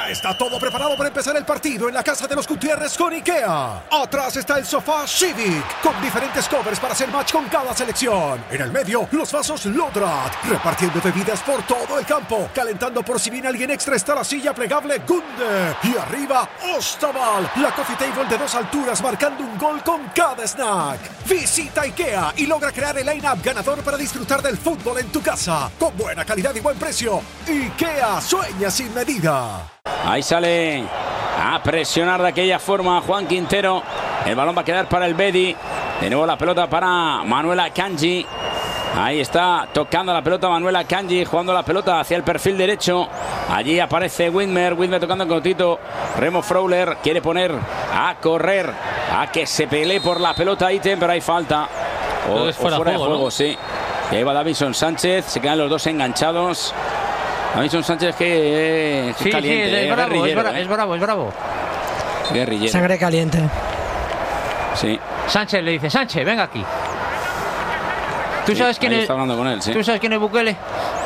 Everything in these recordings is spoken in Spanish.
Ya está todo preparado para empezar el partido en la casa de los Gutiérrez con IKEA. Atrás está el sofá Civic, con diferentes covers para hacer match con cada selección. En el medio, los vasos Lodrat, repartiendo bebidas por todo el campo. Calentando por si viene alguien extra está la silla plegable Gunde. Y arriba, Ostaval, la coffee table de 2 alturas marcando un gol con cada snack. Visita IKEA y logra crear el line-up ganador para disfrutar del fútbol en tu casa. Con buena calidad y buen precio. IKEA, sueña sin medida. Ahí sale a presionar de aquella forma Juan Quintero. El balón va a quedar para el Bedi. De nuevo la pelota para Manuel Akanji. Ahí está tocando la pelota Manuel Akanji, jugando la pelota hacia el perfil derecho. Allí aparece Widmer tocando en cortito. Remo Freuler quiere poner a correr, a que se pelee por la pelota Itten, pero hay falta. O fuera de juego, ¿no? Sí. Y ahí va Davinson Sánchez, se quedan los dos enganchados. Davinson Sánchez que es caliente, sí, es bravo. Guerrillero. Sangre caliente. Sí. Sánchez le dice, Sánchez, venga aquí. ¿Tú sabes quién es? Está hablando con él, sí. ¿Tú sabes quién es Bukele?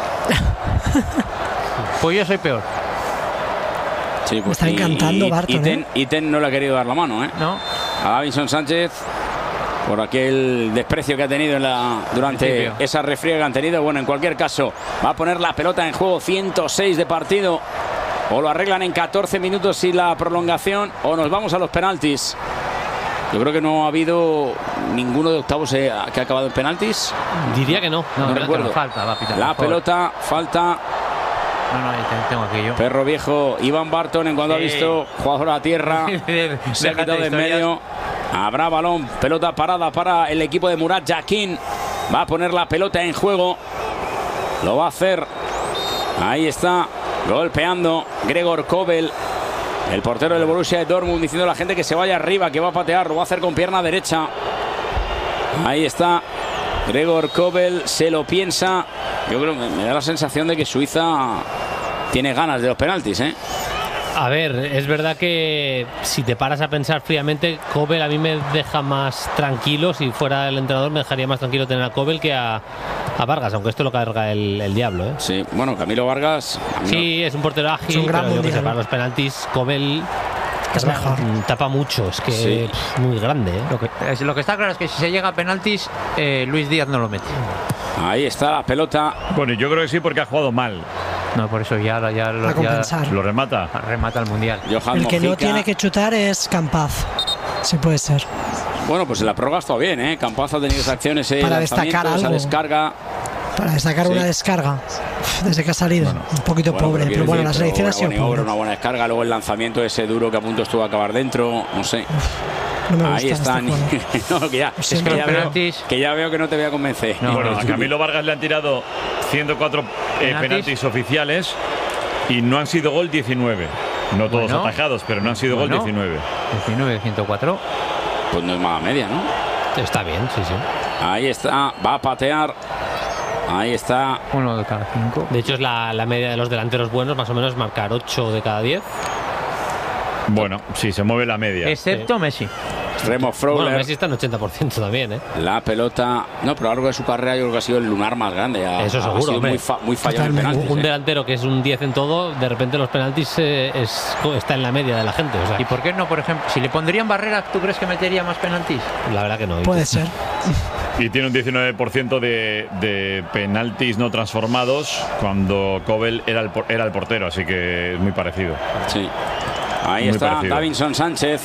Pues yo soy peor. Sí, pues me está encantando Barton. Itten no le ha querido dar la mano, ¿eh? No. A Davinson Sánchez por aquel desprecio que ha tenido durante esa refriega que han tenido. Bueno, en cualquier caso, va a poner la pelota en juego. 106 de partido. O lo arreglan en 14 minutos y la prolongación, o nos vamos a los penaltis. Yo creo que no ha habido ninguno de octavos que ha acabado en penaltis. Diría que no. No recuerdo. Falta, va a pitar. La pelota, falta. No, tengo aquí yo. Perro viejo, Iván Barton, en cuanto ha visto jugador a tierra, se ha quitado de en medio. Habrá balón, pelota parada para el equipo de Murat Yakin. Va a poner la pelota en juego. Lo va a hacer. Ahí está, golpeando Gregor Kobel, el portero del Borussia de Dortmund, diciendo a la gente que se vaya arriba, que va a patear. Lo va a hacer con pierna derecha. Ahí está Gregor Kobel, se lo piensa. Yo creo que me da la sensación de que Suiza tiene ganas de los penaltis, ¿eh? A ver, es verdad que si te paras a pensar fríamente, Kobel a mí me deja más tranquilo. Si fuera el entrenador me dejaría más tranquilo tener a Kobel que a Vargas, aunque esto lo carga el diablo, ¿eh? Sí, bueno, Camilo Vargas. Sí, es un portero ágil, es un gran pero yo que sé, mundial. para los penaltis Kobel es mejor. Tapa mucho, es que sí. Muy grande, ¿eh? Lo que está claro es que si se llega a penaltis, Luis Díaz no lo mete. Ahí está la pelota. Bueno, yo creo que sí, porque ha jugado mal. No, por eso ya a compensar. Lo remata. Remata el mundial. Johan El que no Mojica. tiene que chutar es Campaz. Sí puede ser. Bueno, pues en la prórroga está bien, ¿eh? Campaz ha tenido esas acciones, Para destacar esa algo. descarga. Para destacar una descarga. Desde que ha salido. Un poquito pobre. Pero bueno, la selección ha sido pobre. Una buena descarga. Luego el lanzamiento ese duro que a punto estuvo a acabar dentro. No sé. No me gusta Ahí están. No, que ya veo que no te voy a convencer. No, bueno, a Camilo Vargas le han tirado 104 penaltis oficiales y no han sido gol 19. No todos atajados, pero no han sido gol 19. 19 de 104. Pues no es mala media, ¿no? Está bien, sí. Ahí está, va a patear. Ahí está. 1 de cada 5. De hecho, es la media de los delanteros buenos, más o menos marcar 8 de cada 10. Bueno, sí, se mueve la media. Excepto Messi. Remo Freuler. Bueno, Messi está en 80% también, ¿eh? La pelota. No, pero a lo largo de su carrera yo creo que ha sido el lunar más grande. Eso seguro. Ha sido muy fallado en penaltis. Un delantero que es un 10 en todo, de repente los penaltis está en la media de la gente. O sea. ¿Y por qué no, por ejemplo, si le pondrían barrera, ¿tú crees que metería más penaltis? La verdad que no. Puede ser. Y tiene un 19% de penaltis no transformados cuando Kobel era el portero, así que es muy parecido. Sí. Ahí muy está parecido. Davinson Sánchez.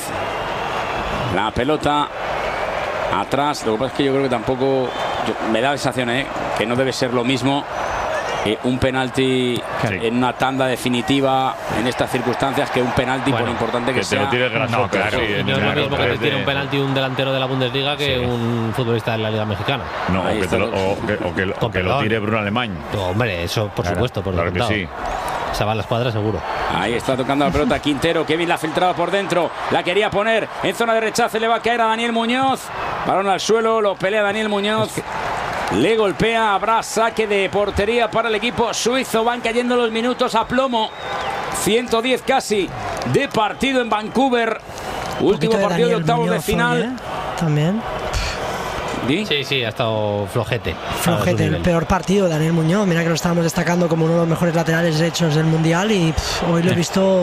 La pelota atrás. Lo que pasa es que yo creo que tampoco me da la sensación, que no debe ser lo mismo un penalti en una tanda definitiva en estas circunstancias que un penalti, por importante que sea. Te lo tires grasoso. No, claro. Y no es lo mismo que te tire un penalti un delantero de la Bundesliga que un futbolista de la Liga Mexicana. No, o que lo tire Bruno Alemán. Hombre, eso por supuesto, por claro que sí. Se va a la escuadra seguro. Ahí está tocando la pelota Quintero. Kevin la ha filtrado por dentro. La quería poner en zona de rechace. Le va a caer a Daniel Muñoz. Balón al suelo. Lo pelea Daniel Muñoz. Le golpea. Habrá saque de portería para el equipo suizo. Van cayendo los minutos a plomo. 110 casi de partido en Vancouver. Último partido de octavos de final. También. Sí, ha estado flojete. Flojete, el peor partido de Daniel Muñoz. Mira que lo estábamos destacando como uno de los mejores laterales derechos del Mundial y hoy lo he visto